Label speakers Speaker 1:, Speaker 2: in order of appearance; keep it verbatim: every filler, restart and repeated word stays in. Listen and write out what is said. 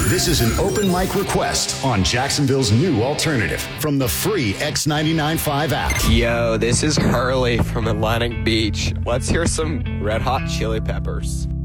Speaker 1: This is an open mic request on Jacksonville's new alternative from the free X ninety-nine point five app.
Speaker 2: Yo, this is Hurley from Atlantic Beach. Let's hear some Red Hot Chili Peppers.